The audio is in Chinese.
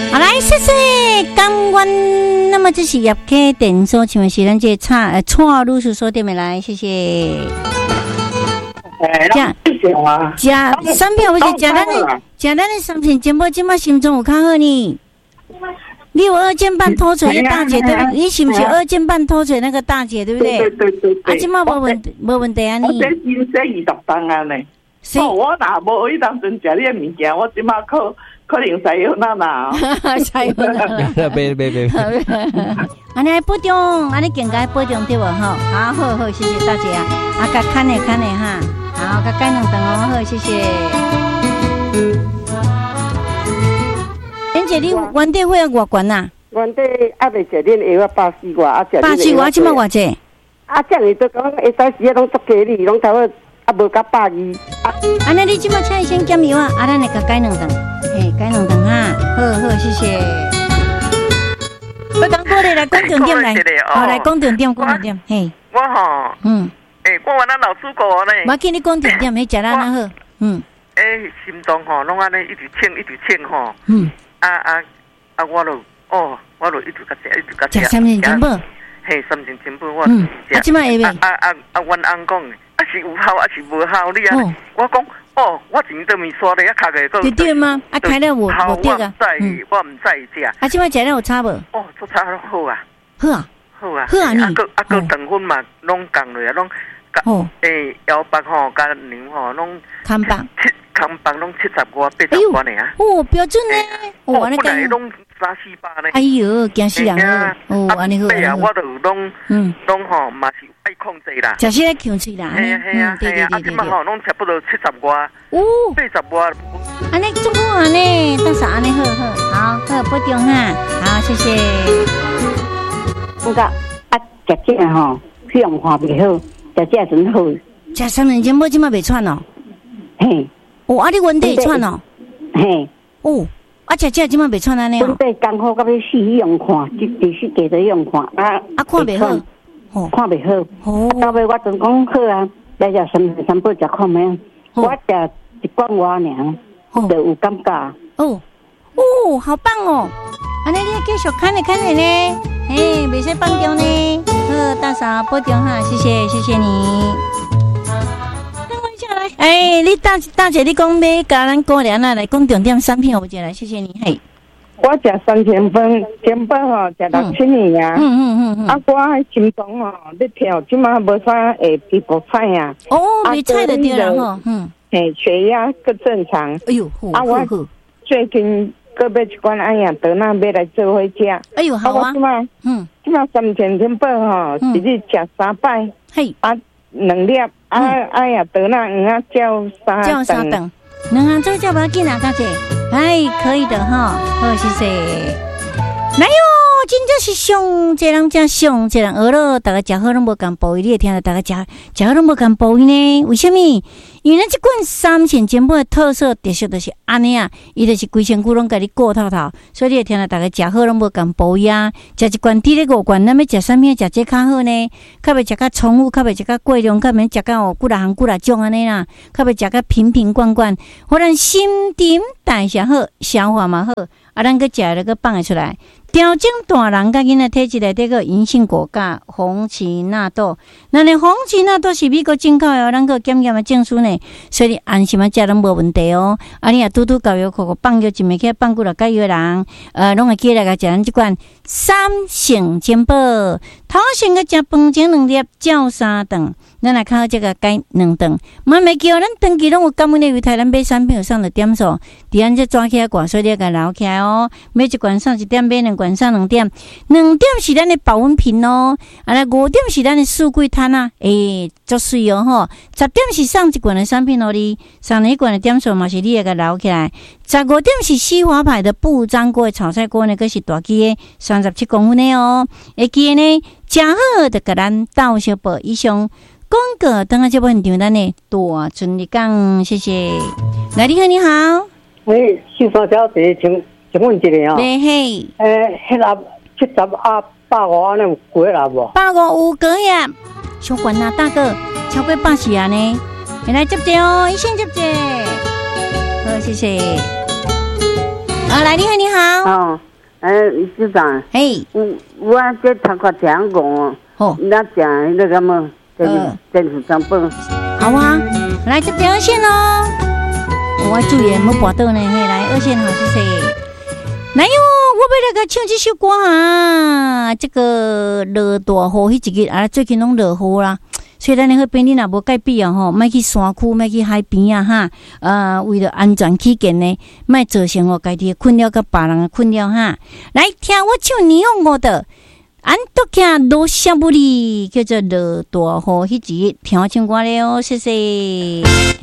好来，谢谢感恩。那么这是业客电所，请问是咱这蔡律师所点的来，谢谢。食产品，我是食咱的产品，节目今麦心中有较好呢。你有2件半拖锤的大姐对不对？你是不是2件半拖锤那个大姐对不对？ 对。 啊，今麦无问题啊你。 我这薪水20档啊呢。我若无迄当阵食你的物件，我今麦可能使用哪哪。 使用哪哪？ 别。 安尼保重，安尼更加保重对无吼？好，谢谢大姐啊！啊，甲看的哈，好，甲改2顿哦，好，谢谢。姐，你原地费要偌悬呐？ 原地还未食恁药140外，啊食 140外，即摆偌济？ 啊，这样你都讲下早时啊，拢足价哩，拢差不多啊无到120。 安尼你即摆请伊先减药啊，啊，咱来甲改2顿，嘿，改2顿哈，好，谢谢。我讲过来讲重点来，好来讲重点，嘿。 我吼，我原来老师讲呢。 我见你讲重点，迄食咱那好， 心脏吼，拢安尼一直清吼。我就一直甲食， 食3钱金宝， 嘿，3钱金宝我食。啊，即摆会袂？ 阮翁讲，是有效，是无效，你啊？我讲，我钱都未刷咧，卡个都。 对吗？啊，开了无对啊？ 我唔知食。 啊，即摆食了有差无？ 做差好啊。好啊， 你。 个糖分嘛，拢降落啊，拢。腰腹吼，甲牛吼，拢。康棒拢70外80外呢啊！ 标准呢？安尼讲。拢3-400呢。 哎呦，惊死人了！安尼好。 我都拢吼嘛是爱控制啦。 就是咧控制啦。 对。啊，即嘛吼拢差不多70外，80外。 安尼足好安尼，到时安尼好，保重哈，好，谢谢。 我讲食这吼，血氧化袂好，食这真好。 食3年前，即嘛袂喘哦。 嘿。 啊，你原地喘哦？ 嘿。 啊，食即摆袂喘安尼哦。 原地刚好到要死用看，就是加着用看啊看袂好， 看袂好。到尾我总讲好啊，来食3宝食看咩？我食1罐外尔，就有感觉。 好棒哦！安尼你继续看呢，嘿，袂使放掉呢。好，大嫂保重哈，谢谢你。你大姐，你讲要甲咱过年来讲重点产品，我接来，谢谢你。嘿， 我食3000份，根本吼食6-7年啊。我心脏吼咧跳，即马无啥会皮肤菜啊。 袂菜就对了吼。 血压个正常。 哎呦， 我最近个买一罐得那要来做伙食。 哎呦，好啊。 即马3000天宝吼，一日食3摆。 嘿 ，2粒。得那叫3顿 ，2项做叫不要紧啊，大姐，可以的哈，好，谢谢。来哟，真正是上这人真上这人饿了，大家食好拢无共补，你会听到大家食好拢无共补呢？为什么？因为这款3000金宝的特色特色就是安尼啊，伊就是规身躯拢甲你顾透透，所以你会听到大家食好拢无共补呀。食一罐滴咧5罐，咱要食啥物？食这较好呢？较袂食较重复，较袂食较过量，较免食到几啦种安尼啦，较袂食较瓶罐罐，互咱新陈代谢好，消化嘛好，咱个食了个放会出来。调整大人甲囡仔体质内底个银杏果甲红荠纳豆，那呢红荠纳豆是美国进口的，咱个检验的证书呢，所以安心啊食拢无问题哦。啊，你啊拄教育课放药一暝起放几落个月人，拢会记来个食咱即款3成金宝，头先个食饭前2粒，照3顿。咱来靠这个改2顿，慢慢叫咱长期拢有感恩的为台咱买产品有上的点数，伫咱这抓起来挂，所以你要甲留起来哦。买一罐上1点，买2罐上2点，2点是咱的保温瓶哦，来5点是咱的四季摊啊，足水哦吼。10点是上1罐的产品哦，你上1罐的点数嘛是你要甲留起来。15点是西华牌的不粘锅的炒菜锅呢，佫是大机的37公分的哦，会记呢，食好就甲咱倒小报以上。广告等下这部分场咱呢大顺利讲，谢谢。来，你好，你好。 喂，先生小姐，请问一下哦。 嘿。 迄个70啊150安尼有过啦无 ？150有过呀，小关啊，大哥，超过80啊呢。你来接接哦，一线接接。好，谢谢。 来，你好，你好。 哦，局长， 嘿， 我这头壳这样讲哦，那讲那个么，真是真笨。 好啊，来这条线喽。我注意没拔到呢，嘿，来二线好，谢谢。来哟，我要来个唱这首歌啊！这个落大雨迄一日啊，最近拢落雨啦。所以咱那边你若无改变啊吼，莫去山区，莫去海边啊哈。为了安全起见呢，莫造成我家己的困扰，甲别人的困扰哈。来听我唱你用我的安多卡罗夏布里，叫做落大雨迄一日，听我唱歌了哦，谢谢。